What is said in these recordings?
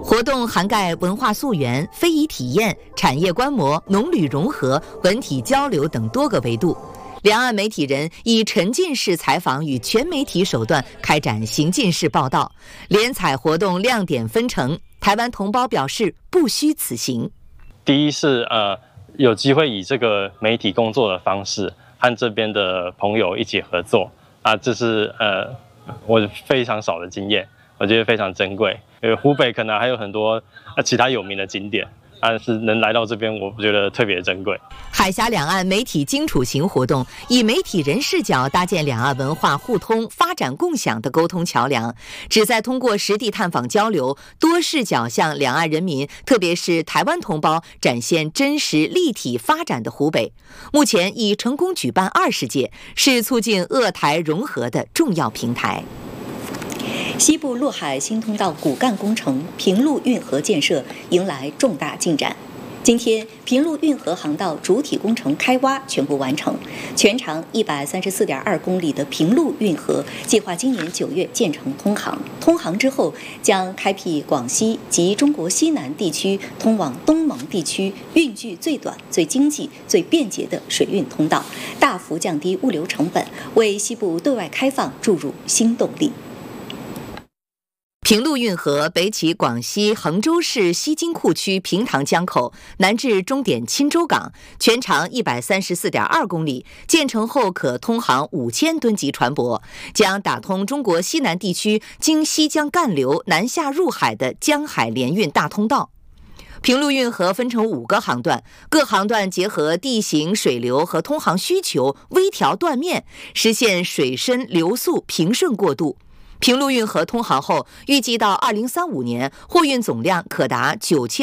活动涵盖文化溯源、非遗体验、产业观摩、农旅融合、文体交流等多个维度。两岸媒体人以沉浸式采访与全媒体手段开展行进式报道，联采活动亮点纷呈。台湾同胞表示不虚此行。 第一是有机会以这个媒体工作的方式和这边的朋友一起合作这是我非常少的经验，我觉得非常珍贵。湖北可能还有很多其他有名的景点，但是能来到这边，我觉得特别珍贵。 海峡两岸媒体荆楚行活动以媒体人视角搭建两岸文化互通、发展共享的沟通桥梁，旨在通过实地探访交流，多视角向两岸人民，特别是台湾同胞展现真实立体发展的湖北。目前已成功举办20届，是促进鄂台融合的重要平台。 西部陆海新通道骨干工程平陆运河建设迎来重大进展。今天，平陆运河航道主体工程开挖全部完成，全长134.2公里的平陆运河计划今年9月建成通航。通航之后，将开辟广西及中国西南地区通往东盟地区运距最短、最经济、最便捷的水运通道，大幅降低物流成本，为西部对外开放注入新动力。 平陆运河北起广西衡州市西津库区平塘江口，南至终点钦州港，全长134.2公里，建成后可通航5000吨级船舶，将打通中国西南地区经西江干流南下入海的江海联运大通道。平陆运河分成5个航段，各航段结合地形、水流和通航需求，微调断面，实现水深流速平顺过渡。平陆运河通航后，预计到2035年，货运总量可达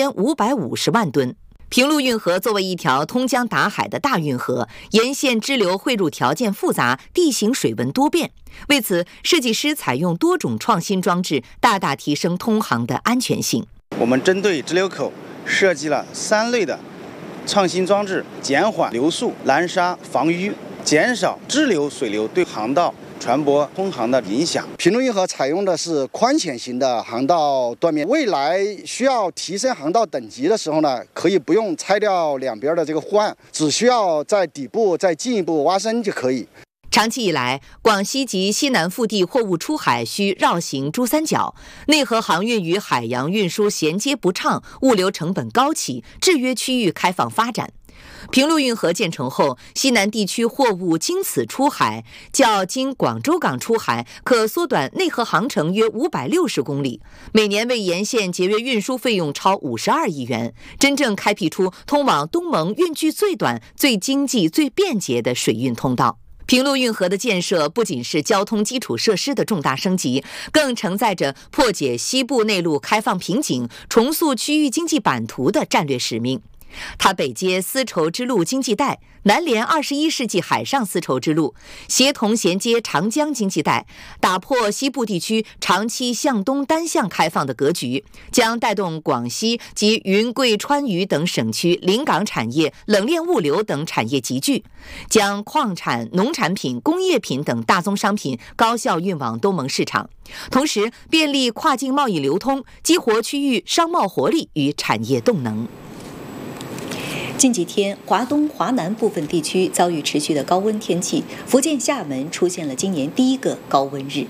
9550万吨。平陆运河作为一条通江达海的大运河，沿线支流汇入条件复杂，地形水文多变。为此，设计师采用多种创新装置，大大提升通航的安全性。 我们针对支流口设计了3类的创新装置，减缓流速、拦沙、防淤，减少支流水流对航道船舶通航的影响。 平陆运河采用的是宽潜型的航道断面，未来需要提升航道等级的时候呢，可以不用拆掉两边的这个护岸，只需要在底部再进一步挖深就可以。 长期以来，广西及西南腹地货物出海需绕行珠三角，内河航运与海洋运输衔接不畅，物流成本高企，制约区域开放发展。平陆运河建成后，西南地区货物经此出海，较经广州港出海可缩短内河航程约560公里，每年为沿线节约运输费用超52亿元，真正开辟出通往东盟运距最短、最经济、最便捷的水运通道。平陆运河的建设不仅是交通基础设施的重大升级，更承载着破解西部内陆开放瓶颈、重塑区域经济版图的战略使命。它北接丝绸之路经济带，南连21世纪海上丝绸之路，协同衔接长江经济带，打破西部地区长期向东单向开放的格局，将带动广西及云贵川渝等省区临港产业、冷链物流等产业集聚，将矿产、农产品、工业品等大宗商品高效运往东盟市场，同时便利跨境贸易流通，激活区域商贸活力与产业动能。 近几天，华东、华南部分地区遭遇持续的高温天气，福建厦门出现了今年第1个高温日。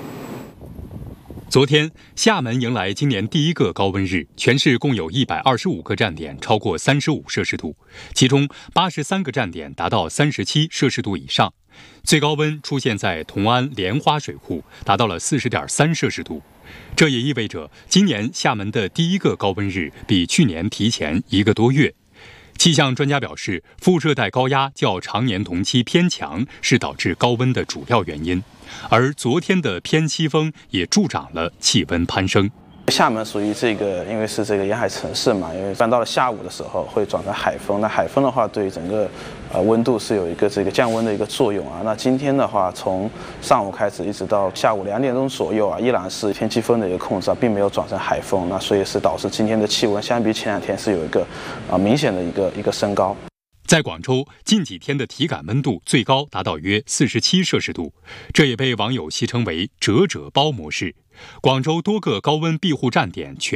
昨天，厦门迎来今年第1个高温日，全市共有125个站点超过35摄氏度，其中83个站点达到37摄氏度以上，最高温出现在同安莲花水库，达到了40.3摄氏度。这也意味着今年厦门的第1个高温日比去年提前1个多月。气象专家表示，副热带高压较常年同期偏强是导致高温的主要原因，而昨天的偏西风也助长了气温攀升。 厦门属于因为是沿海城市嘛，因为搬到了下午的时候会转成海风，那海风的话对整个温度是有一个降温的一个作用啊。那今天的话，从上午开始一直到下午2点钟左右啊，依然是偏西风的一个控制啊，并没有转成海风，那所以是导致今天的气温相比前2天是有一个明显的一个升高。 在广州，近几天的体感温度最高达到约47摄氏度，这也被网友戏称为“折包模式”。广州多个高温庇护站点全